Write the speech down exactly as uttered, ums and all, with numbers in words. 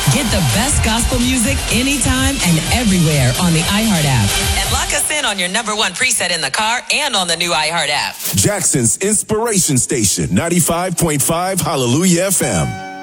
Get the best gospel music anytime and everywhere on the iHeart app. And lock us in on your number one preset in the car and on the new iHeart app. Jackson's Inspiration Station, ninety-five point five Hallelujah F M.